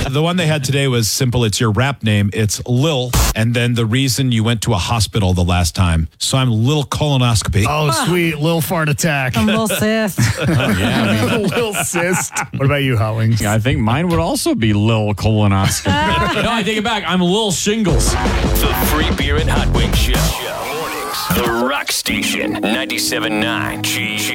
The one they had today was simple. It's your rap name. It's Lil. And then the reason you went to a hospital the last time. So I'm Lil Colonoscopy. Oh, sweet. Lil fart attack. A little cyst. Lil cyst. What about you, Hot Wings? I think mine would also be Lil Colonoscopy. No, I take it back. I'm Lil Shingles. The Free Beer and Hot Wings Show. Mornings. The Rock Station. 97.9 G.